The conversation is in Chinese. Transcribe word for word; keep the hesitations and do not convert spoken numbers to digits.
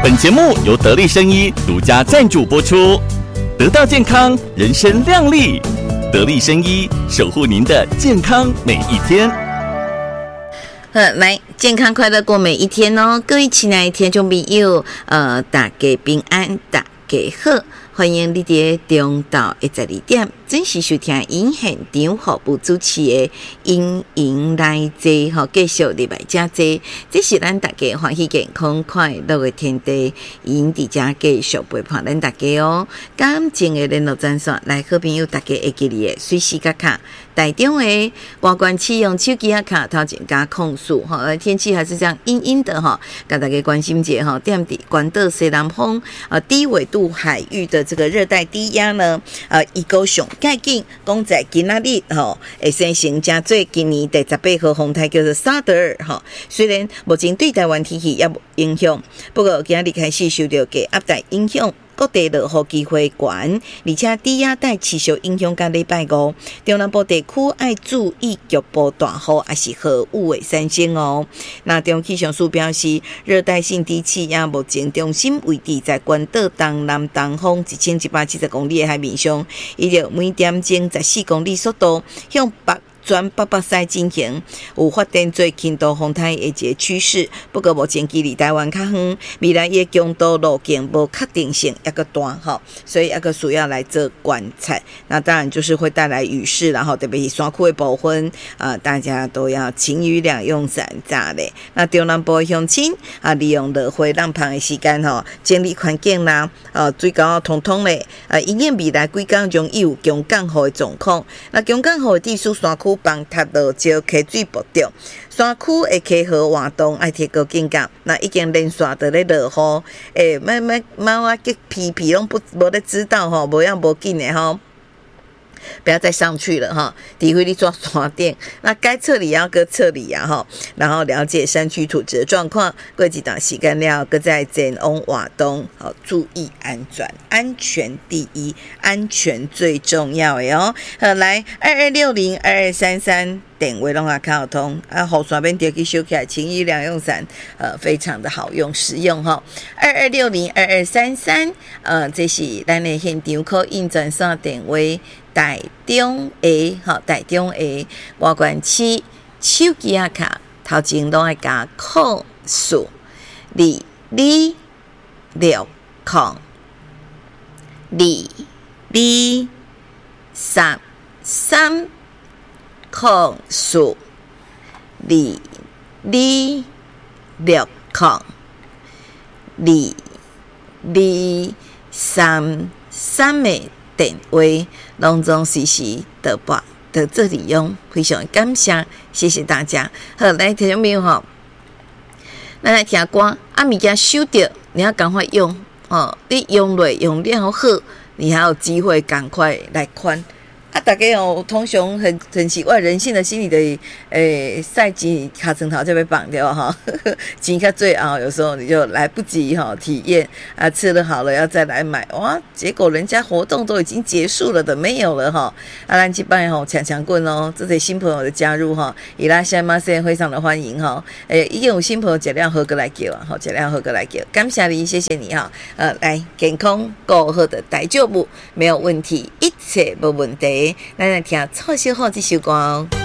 本节目由得力生医独家赞助播出，得到健康，人生亮丽。得力生医守护您的健康每一天。 好，来健康快乐过每一天哦！各位亲爱的听众朋友，呃，大家平安，大家好，欢迎你伫中昼一十二点准时收听因现场服务主持的因营来坐吼，继续礼拜加坐，这是咱大家欢喜健康快乐的天地，因伫遮继续陪伴咱大家哦。感情的联络专线，来好朋友大家会记哩的，随时甲卡。台中的外观启用手机啊卡头前加控诉哈，天气还是这样阴阴的哈，跟大家关心一下哈。踮伫关岛西南风呃低纬度海域的这个热带低压呢，呃，伊个上介紧，讲在今仔日吼会生成真做今年第十八号风台叫做萨德尔哈。虽然目前对台湾天气也无影响，不过今日开始受到低压带影响。各地落雨机会悬，而且低压带持续影响到礼拜五，中南部地区要注意局部大雨还是豪雨的产生哦。那中气象署表示，热带性低气压目前中心位置在关岛东南东方一千一百七十公里的海面上，伊就每点钟十四公里速度向北转北北西进行，有发展做轻度风台的一个趋势。不过目前距离台湾较远，未来的强度路径无确定性也个大哈，所以也个需要来做观察。那当然就是会带来雨势，然后特别是山区的部分，呃，大家都要晴雨两用伞咋嘞？那中南部乡亲啊，利用落灰浪旁的时间吼，整理环境啦，呃，水沟通通嘞，呃，因应未来几天容易有强降雨的状况。那强降雨的地区山区帮塔落石溪水瀑布，山区的溪河活动爱提高警觉。那已经连续在咧落雨，诶，慢慢慢慢个皮皮拢不无咧知道吼，无样无紧的吼。不要再上去了哈，诋毁你抓山顶，那该撤离要搁撤离啊哈，然后了解山区土质的状况，各几档洗干料，各在前往活动，好注意安全，安全第一，安全最重要的哦。好，来二二六零二二三三。电话拢也较通啊，雨伞免着去收起来，晴雨两用伞，呃，非常的好用实用哈。二二六零二二三三，呃，这是咱的现场call in专线电话，台中的哈，台中的外观区手机啊卡头前拢爱加控数二二六空二二三三。控数二二六控二二三三的电话，拢总时时得拨得做利用，非常感谢，谢谢大家。好，来听众朋友吼，咱来听歌，啊物件收着，你要赶快用哦，你用落用了好，你还有机会赶快来款。啊，大家哦，通常很很奇怪，人性的心理的诶，赛季卡层头就被绑掉哈，钱较最后有时候你就来不及哈体验啊，吃了好了要再来买哇，结果人家活动都已经结束了的，没有了哈。啊，咱这摆吼强强棍哦，这些新朋友的加入哈，伊拉现在马上非常的欢迎哈，诶，已经有新朋友尽量合格来叫啊，好，尽量合格来叫，感谢你，谢谢你哈，呃，来健康够好的大丈夫没有问题，一切没问题。咱来听蔡小虎这首歌。